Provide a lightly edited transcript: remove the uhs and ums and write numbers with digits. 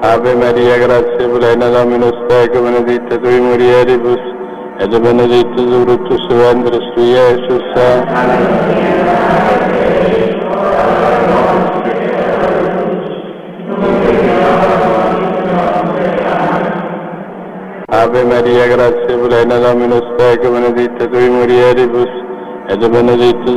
Ave Maria, grazia plena, Dominus tecum, benedicta tui mulieribus, et benedictus fructus ventris tui, Iesus. Ave Maria, grazia plena, Dominus tecum, benedicta tui mulieribus, et benedictus